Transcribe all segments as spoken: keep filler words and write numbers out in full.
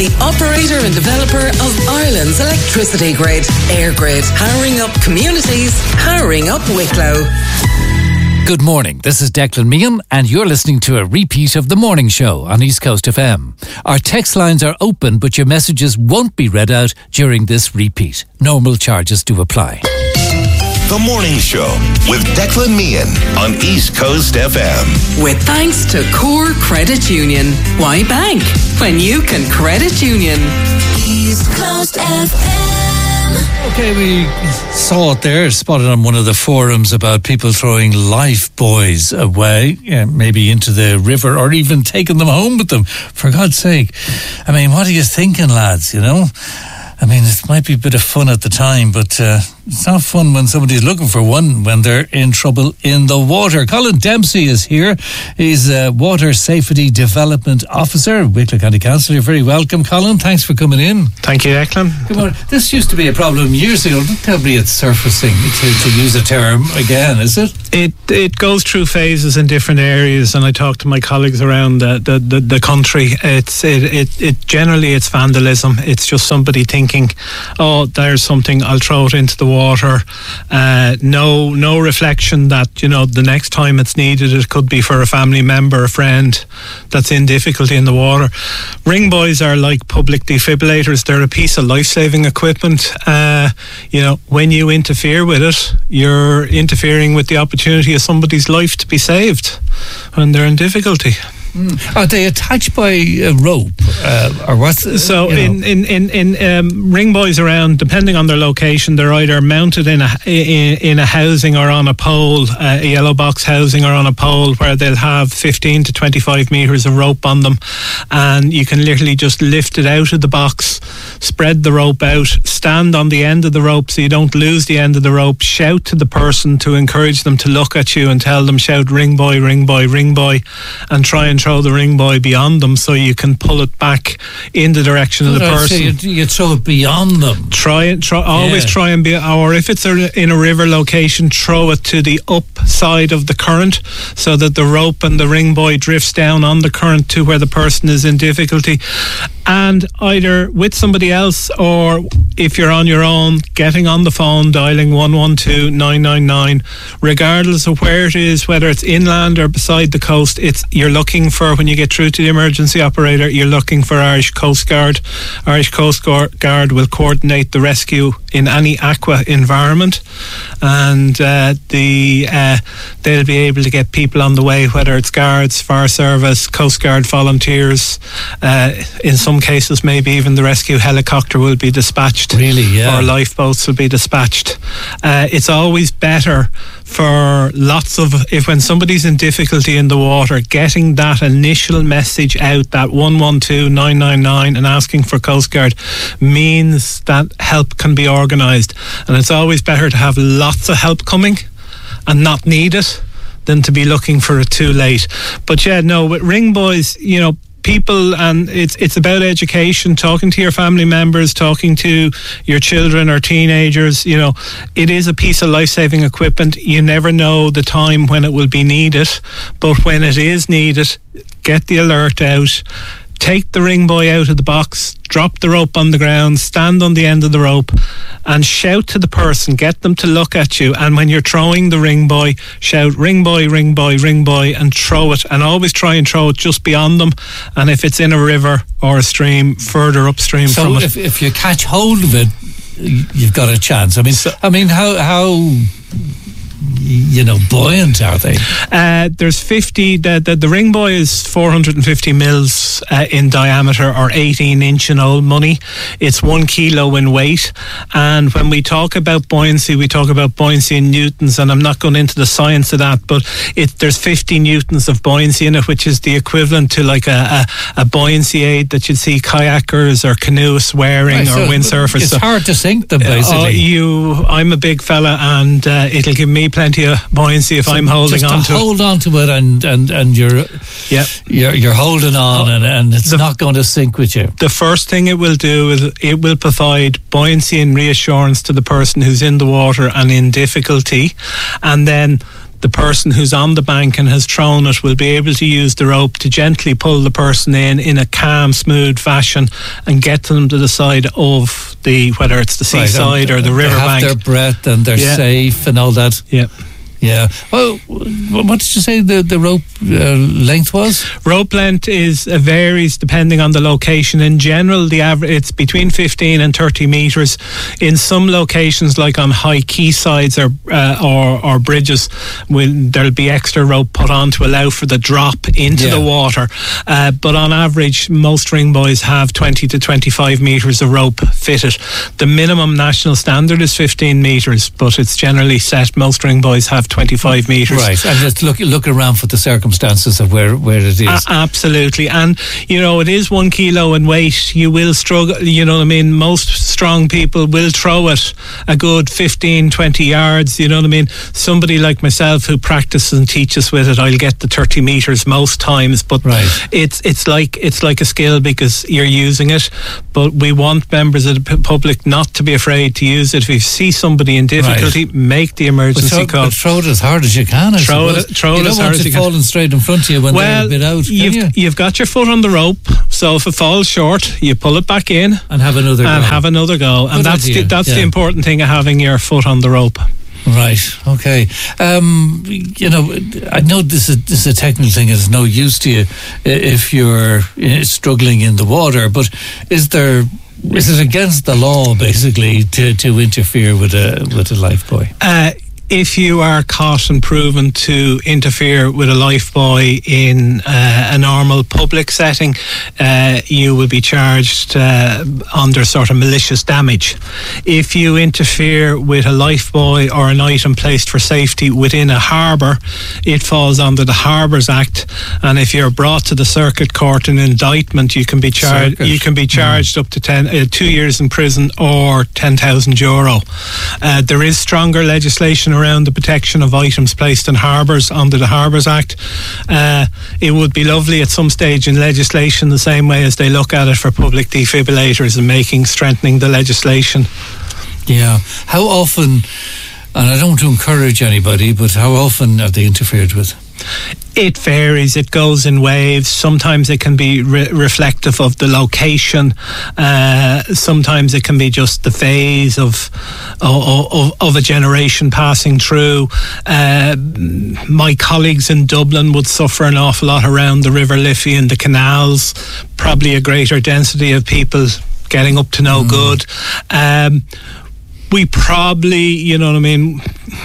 the operator and developer of Ireland's electricity grid, EirGrid, powering up communities, powering up Wicklow. Good morning, this is Declan Meehan and you're listening to a repeat of The Morning Show on East Coast F M. Our text lines are open, but your messages won't be read out during this repeat. Normal charges do apply. The Morning Show with Declan Meehan on East Coast F M. With thanks to Core Credit Union. Why bank when you can credit union? East Coast F M. Okay, we saw it there, spotted on one of the forums about people throwing life buoys away, yeah, maybe into the river or even taking them home with them. For God's sake. I mean, what are you thinking, lads, you know? I mean, it might be a bit of fun at the time, but uh, it's not fun when somebody's looking for one when they're in trouble in the water. Colin Dempsey is here. He's a Water Safety Development Officer, Wicklow County Council. You're very welcome, Colin. Thanks for coming in. Thank you, Declan. Good morning. This used to be a problem years ago. Don't tell me it's surfacing, to, to use a term again, is it? It it goes through phases in different areas, and I talk to my colleagues around the the, the, the country. It's it, it it generally it's vandalism. It's just somebody thinking, oh, there's something, I'll throw it into the water. Uh, no no reflection that, you know, the next time it's needed, it could be for a family member, a friend that's in difficulty in the water. Ring buoys are like public defibrillators. They're a piece of life-saving equipment. Uh, you know, when you interfere with it, you're interfering with the opportunity of somebody's life to be saved when they're in difficulty. Mm. Are they attached by a rope, uh, or what's uh, so? You in know? in in, in um, ring buoys around, depending on their location, they're either mounted in a in, in a housing or on a pole, uh, a yellow box housing or on a pole, where they'll have fifteen to twenty-five meters of rope on them, and you can literally just lift it out of the box, spread the rope out, stand on the end of the rope so you don't lose the end of the rope, shout to the person to encourage them to look at you and tell them, shout ring buoy, ring buoy, ring buoy, and try and throw the ring buoy beyond them so you can pull it back in the direction of the person. You, you throw it beyond them. Try it. Try, always yeah. try and be, or if it's a, in a river location, throw it to the up side of the current so that the rope and the ring buoy drifts down on the current to where the person is in difficulty. And either with somebody else, or if you're on your own, getting on the phone, dialing one one two nine nine nine, regardless of where it is, whether it's inland or beside the coast, it's you're looking for, when you get through to the emergency operator, you're looking for Irish Coast Guard. Irish Coast Guard will coordinate the rescue in any aqua environment, and uh, the uh, they'll be able to get people on the way, whether it's guards, fire service, Coast Guard volunteers. Uh, in some cases, maybe even the rescue helicopter will be dispatched. Really, yeah. Or lifeboats will be dispatched. Uh, it's always better for lots of, if when somebody's in difficulty in the water, getting that initial message out, that one one two nine nine nine, and asking for Coast Guard, means that help can be organised. And it's always better to have lots of help coming and not need it than to be looking for it too late. But yeah, no, with ring buoys, you know, people, and it's it's about education, talking to your family members, talking to your children or teenagers. You know, it is a piece of life-saving equipment. You never know the time when it will be needed, but when it is needed, get the alert out, take the ring buoy out of the box, drop the rope on the ground, stand on the end of the rope and shout to the person, get them to look at you. And when you're throwing the ring buoy, shout ring buoy, ring buoy, ring buoy, and throw it. And always try and throw it just beyond them. And if it's in a river or a stream, further upstream so from it. So if, if you catch hold of it, you've got a chance. I mean, so, I mean, how how you know, buoyant are they? Uh, there's fifty, the, the, the ring buoy is four hundred fifty mils uh, in diameter, or eighteen inch in old money. It's one kilo in weight. And when we talk about buoyancy, we talk about buoyancy in newtons, and I'm not going into the science of that, but it, there's fifty newtons of buoyancy in it, which is the equivalent to like a, a, a buoyancy aid that you'd see kayakers or canoeists wearing, right, or so windsurfers. It's so, hard to sink them, basically. Uh, you, I'm a big fella, and uh, it'll give me plenty of buoyancy if so I'm holding just on to to hold on to it, and and and you're yeah you're you're holding on, and, and it's the, not going to sink with you. The first thing it will do is it will provide buoyancy and reassurance to the person who's in the water and in difficulty, and then the person who's on the bank and has thrown it will be able to use the rope to gently pull the person in in a calm, smooth fashion and get them to the side of the, whether it's the seaside right, or the river they have bank. Their breath and they're yeah. safe and all that. Yeah. Yeah. Well, what did you say the, the rope uh, length was? Rope length is uh, varies depending on the location. In general, the average it's between fifteen and thirty metres. In some locations, like on high quaysides or uh, or, or bridges, will there'll be extra rope put on to allow for the drop into yeah. the water. Uh, but on average, most ring buoys have twenty to twenty-five metres of rope fitted. The minimum national standard is fifteen metres, but it's generally set. Most ring buoys have twenty-five metres. Right, and just look look around for the circumstances of where, where it is. A- absolutely. And, you know, it is one kilo in weight. You will struggle, you know what I mean? Most strong people will throw it a good fifteen, twenty yards, you know what I mean? Somebody like myself who practices and teaches with it, I'll get the thirty metres most times, but right. it's it's like it's like a skill because you're using it. But we want members of the p- public not to be afraid to use it. If you see somebody in difficulty, right. make the emergency but throw, call. But throw it as hard as you can. I throw suppose. it, throw you it as hard as you can. You don't want it falling straight in front of you when well, they're a bit out. You've, you? you've got your foot on the rope, so if it falls short, you pull it back in and have another and go. have another go. Good and that's idea. the, that's yeah. the important thing of having your foot on the rope. Right. Okay. Um, you know, I know this is this is a technical thing. It's no use to you if you're struggling in the water. But is there? Is it against the law, basically, to, to interfere with a with a life buoy? Uh, if you are caught and proven to interfere with a life buoy in uh, a normal public setting, uh, you will be charged uh, under sort of malicious damage. If you interfere with a life buoy or an item placed for safety within a harbour, it falls under the Harbours Act, and if you're brought to the circuit court in indictment, you can be charged. You can be charged mm. up to ten, uh, two years in prison or ten thousand euro. Uh, there is stronger legislation around the protection of items placed in harbours under the Harbours Act. Uh, it would be lovely at some stage in legislation, the same way as they look at it for public defibrillators, and making strengthening the legislation. Yeah. How often, and I don't want to encourage anybody, but how often are they interfered with? It varies. It goes in waves. Sometimes it can be re- reflective of the location. Uh, sometimes it can be just the phase of of, of, of a generation passing through. Uh, my colleagues in Dublin would suffer an awful lot around the River Liffey and the canals. Probably a greater density of people getting up to no mm. good. Um, we probably, you know what I mean,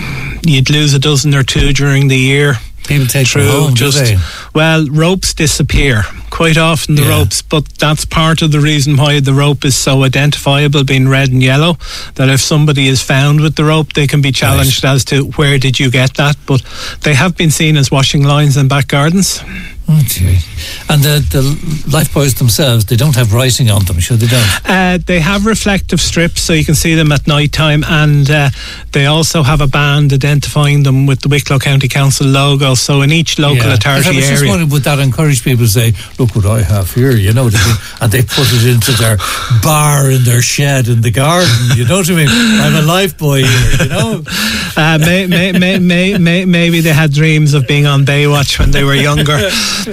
you'd lose a dozen or two during the year. People take True, them home, just, do they? Well, ropes disappear quite often, the yeah. ropes, but that's part of the reason why the rope is so identifiable, being red and yellow, that if somebody is found with the rope, they can be challenged right. as to where did you get that. But they have been seen as washing lines in back gardens. Oh, gee. And the, the life buoys themselves, they don't have writing on them, sure they don't? Uh, they have reflective strips so you can see them at night time, and uh, they also have a band identifying them with the Wicklow County Council logo, so in each local yeah. authority I was just area. wondering, would that encourage people to say, look what I have here, you know what I mean? And they put it into their bar in their shed in the garden, you know what I mean? I'm a life buoy here, you know? Uh, may, may, may, may, may, maybe they had dreams of being on Baywatch when they were younger.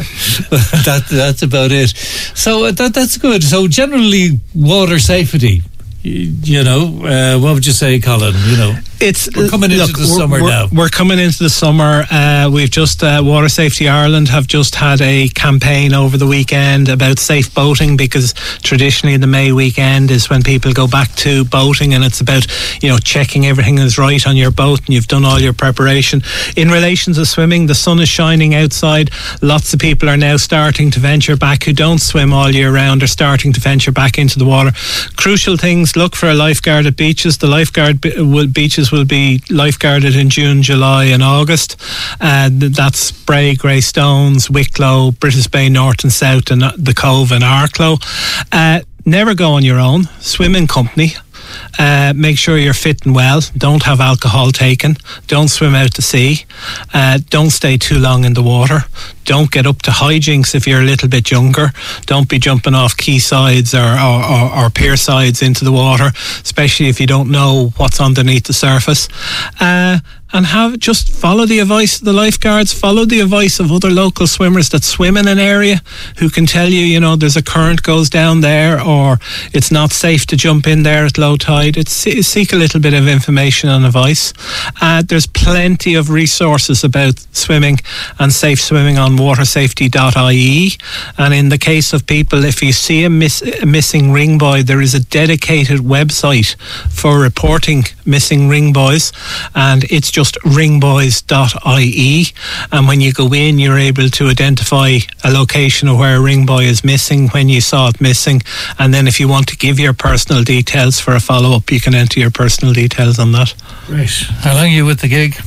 that that's about it. So uh, that that's good. So generally, water safety. You, you know, uh, what would you say, Colin? You know, it's we're coming into look, the we're, summer we're, now. We're coming into the summer. Uh, we've just uh, Water Safety Ireland have just had a campaign over the weekend about safe boating, because traditionally the May weekend is when people go back to boating, and it's about, you know, checking everything is right on your boat and you've done all your preparation. In relation to swimming, the sun is shining outside. Lots of people are now starting to venture back who don't swim all year round, are starting to venture back into the water. Crucial things: look for a lifeguard at beaches. The lifeguard be- will, beaches will be lifeguarded in June, July and August. Uh, that's Bray, Greystones, Wicklow, British Bay North and South, and the Cove and Arklow. Uh, never go on your own. Swim in company. Uh, make sure you're fit and well. Don't have alcohol taken. Don't swim out to sea. Uh, don't stay too long in the water. Don't get up to hijinks if you're a little bit younger. Don't be jumping off quay sides or, or, or, or pier sides into the water, especially if you don't know what's underneath the surface. Uh, and have just follow the advice of the lifeguards, follow the advice of other local swimmers that swim in an area, who can tell you, you know, there's a current goes down there, or it's not safe to jump in there at low tide. It's seek a little bit of information and advice. Uh, there's plenty of resources about swimming and safe swimming on water safety dot I E, and in the case of people, if you see a, miss, a missing ring buoy, there is a dedicated website for reporting missing ring buoys, and it's just ring buoys dot I E, and when you go in, you're able to identify a location of where a ring buoy is missing, when you saw it missing, and then if you want to give your personal details for a follow-up, you can enter your personal details on that. Right. How long are you with the gig?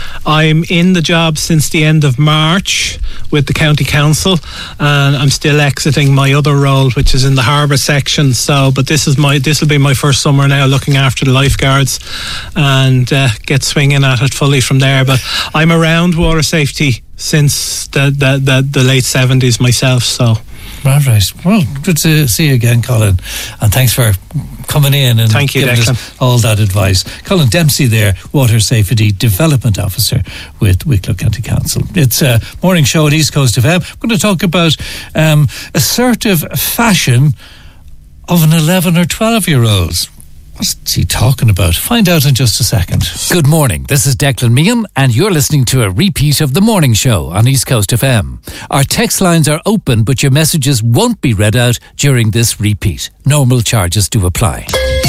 I'm in the job since the end of March with the County Council, and I'm still exiting my other role, which is in the harbour section. So, but this is my this will be my first summer now, looking after the lifeguards, and uh, get swinging at it fully from there. But I'm around water safety since the the, the, the late seventies myself. So. Right, right. Well, good to see you again, Colin. And thanks for coming in and Thank you, giving Declan. us all that advice. Colin Dempsey there, Water Safety Development Officer with Wicklow County Council. It's a morning show at East Coast F M. I'm going to talk about um, assertive fashion of an eleven or twelve year olds. What's he talking about? Find out in just a second. Good morning. This is Declan Meehan, and you're listening to a repeat of the morning show on East Coast F M. Our text lines are open, but your messages won't be read out during this repeat. Normal charges do apply.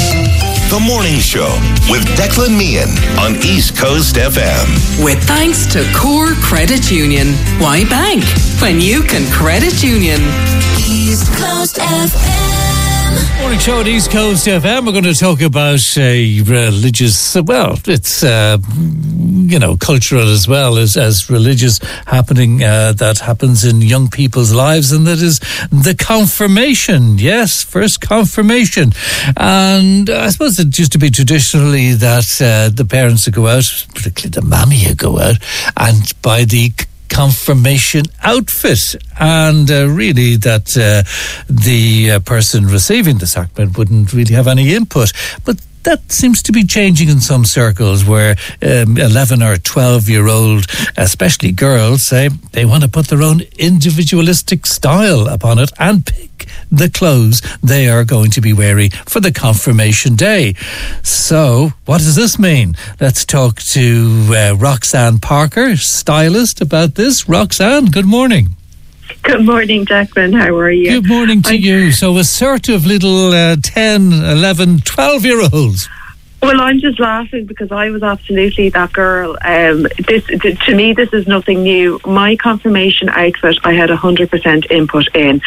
The Morning Show with Declan Meehan on East Coast F M. With thanks to Core Credit Union. Why bank when you can credit union? East Coast F M. Morning show at East Coast F M. We're going to talk about a religious, well, it's, uh, you know, cultural as well as, as religious happening uh, that happens in young people's lives, and that is the confirmation. Yes, first confirmation. And I suppose it used to be traditionally that uh, the parents would go out, particularly the mammy would go out, and buy the confirmation outfit, and uh, really that uh, the uh, person receiving the sacrament wouldn't really have any input. But that seems to be changing in some circles, where um, eleven or twelve year old, especially girls, say they want to put their own individualistic style upon it and pick the clothes they are going to be wearing for the confirmation day. So what does this mean? Let's talk to uh, Roxanne Parker, stylist, about this. Roxanne, good morning. Good morning, Declan. How are you? Good morning to I, you. So assertive little uh, ten, eleven, twelve year olds. Well, I'm just laughing because I was absolutely that girl. Um, this, to me, this is nothing new. My confirmation outfit, I had one hundred percent input in.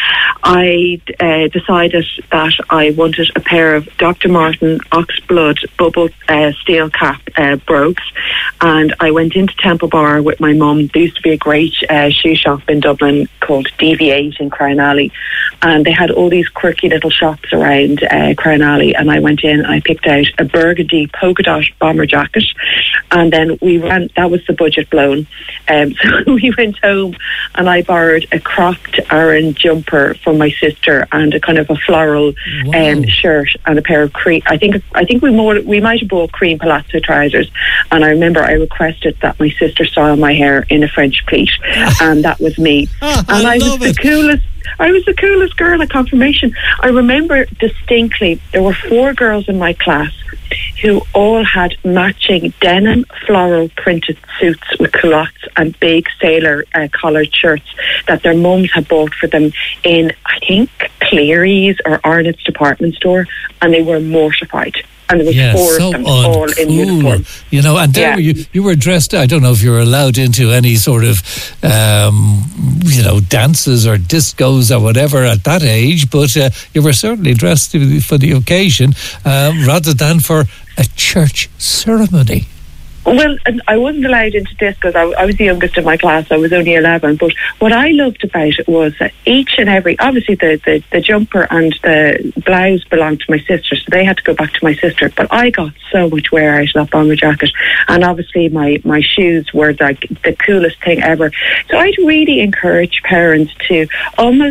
I uh, decided that I wanted a pair of Doctor Martin Oxblood bubble uh, steel cap uh, brogues, and I went into Temple Bar with my mum. There used to be a great uh, shoe shop in Dublin called D V eight in Crown Alley, and they had all these quirky little shops around uh, Crown Alley, and I went in and I picked out a burgundy polka dot bomber jacket, and then we ran, that was the budget blown, um, so we went home and I borrowed a cropped Aran jumper from my sister and a kind of a floral um, shirt and a pair of cream, I think I think we more, we might have bought cream palazzo trousers, and I remember I requested that my sister style my hair in a French pleat, and that was me. Oh, and I, I was love the it. coolest I was the coolest girl at confirmation. I remember distinctly there were four girls in my class who all had matching denim floral printed suits with culottes and big sailor uh, collared shirts that their mums had bought for them in, I think, Cleary's or Arnott's department store, and they were mortified. And there was Yeah, four so of them all in uncool. uniform. You know, and there Yeah. you, you were dressed, I don't know if you were allowed into any sort of, um, you know, dances or discos or whatever at that age, but uh, you were certainly dressed for the occasion uh, rather than for a church ceremony. Well, and I wasn't allowed into discos. I, I was the youngest in my class. I was only eleven. But what I loved about it was that each and every, obviously the, the, the jumper and the blouse belonged to my sister, so they had to go back to my sister. But I got so much wear out of that bomber jacket. And obviously my, my shoes were like the coolest thing ever. So I'd really encourage parents to almost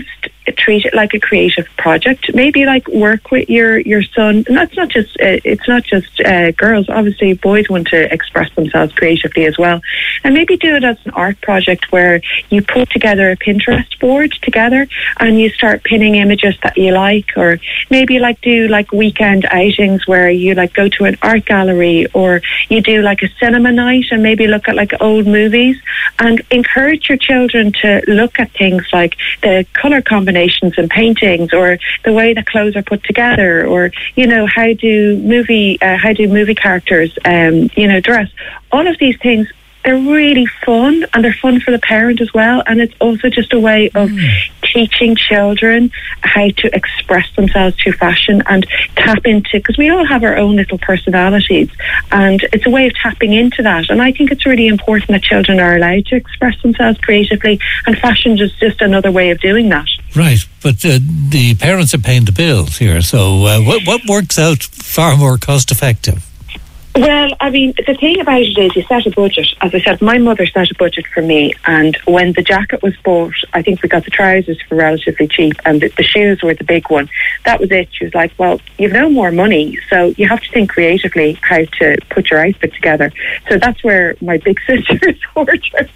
treat it like a creative project. Maybe like work with your, your son. And that's not just, uh, it's not just uh, girls. Obviously, boys want to express themselves creatively as well. And maybe do it as an art project where you put together a Pinterest board together and you start pinning images that you like, or maybe like do like weekend outings where you like go to an art gallery, or you do like a cinema night and maybe look at like old movies, and encourage your children to look at things like the colour combinations in paintings, or the way that clothes are put together, or you know how do movie uh, how do movie characters um, you know dress. All of these things, they're really fun, and they're fun for the parent as well, and it's also just a way of mm. teaching children how to express themselves through fashion and tap into, because we all have our own little personalities, and it's a way of tapping into that. And I think it's really important that children are allowed to express themselves creatively, and fashion is just another way of doing that. Right, but uh, the parents are paying the bills here, so uh, what, what works out far more cost effective? Well, I mean, the thing about it is you set a budget. As I said, my mother set a budget for me, and when the jacket was bought, I think we got the trousers for relatively cheap, and the, the shoes were the big one. That was it. She was like, well, you've no more money, so you have to think creatively how to put your outfit together. So that's where my big sister's wardrobe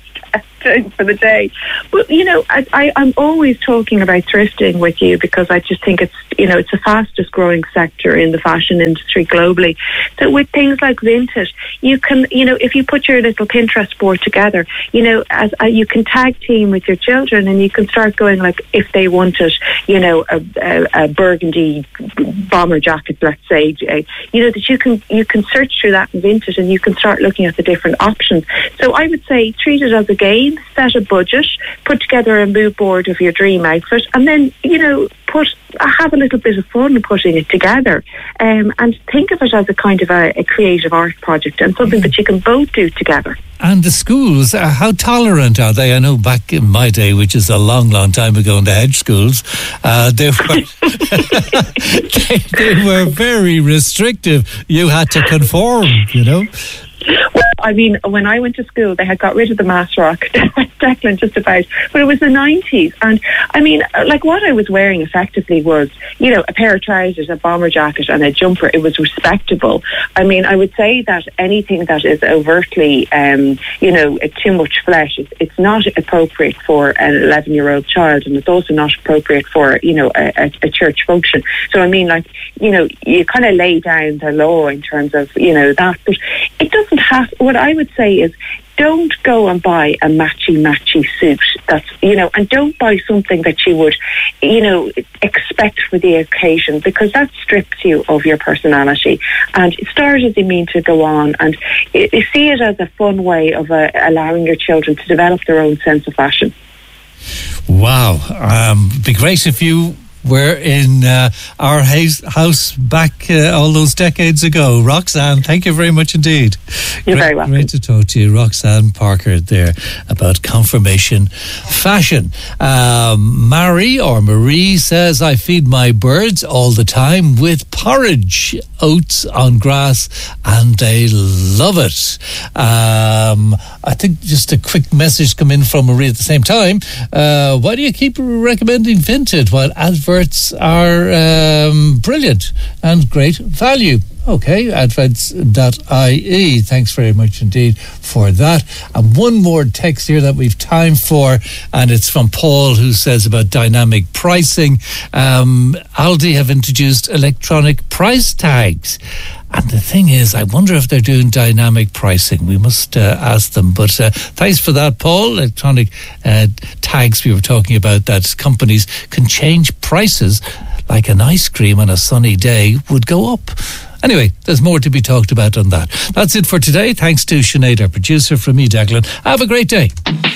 for the day. But you know, I, I, I'm always talking about thrifting with you, because I just think it's, you know, it's the fastest growing sector in the fashion industry globally. So with things like vintage, you can, you know, if you put your little Pinterest board together, you know, as uh, you can tag team with your children, and you can start going like, if they wanted, you know, a, a, a burgundy bomber jacket, let's say, uh, you know, that you can you can search through that in vintage, and you can start looking at the different options. So I would say treat it as a game. Set a budget, put together a mood board of your dream outfit, and then, you know, put have a little bit of fun putting it together, um, and think of it as a kind of a, a creative art project, and something that you can both do together. And the schools, uh, how tolerant are they? I know back in my day, which is a long, long time ago in the hedge schools, uh, they were they, they were very restrictive. You had to conform, you know. Well, I mean, when I went to school, they had got rid of the mass rock, Declan, just about, but it was the nineties. And I mean, like, what I was wearing effectively was, you know, a pair of trousers, a bomber jacket, and a jumper. It was respectable. I mean, I would say that anything that is overtly, um, you know, too much flesh, it's, it's not appropriate for an eleven-year-old child, and it's also not appropriate for, you know, a, a church function. So, I mean, like, you know, you kind of lay down the law in terms of, you know, that, but it doesn't have, what I would say is, don't go and buy a matchy matchy suit. That's, you know, and don't buy something that you would, you know, expect for the occasion, because that strips you of your personality. And start as you mean to go on, and you see it as a fun way of uh, allowing your children to develop their own sense of fashion. Wow, um, be great if you were in uh, our house back uh, all those decades ago. Roxanne, thank you very much indeed. You're great, very welcome. Great to talk to you. Roxanne Parker there about confirmation fashion. Um, Marie or Marie says, I feed my birds all the time with porridge, oats on grass, and they love it. Um, I think just a quick message come in from Marie at the same time. Uh, why do you keep recommending Vinted while adverts are um, brilliant and great value? Okay, advents dot I E. Thanks very much indeed for that. And one more text here that we've time for, and it's from Paul, who says about dynamic pricing. Um, Aldi have introduced electronic price tags. And the thing is, I wonder if they're doing dynamic pricing. We must uh, ask them. But uh, thanks for that, Paul. Electronic uh, tags we were talking about, that companies can change prices like an ice cream on a sunny day would go up. Anyway, there's more to be talked about on that. That's it for today. Thanks to Sinead, our producer, from me, Declan. Have a great day.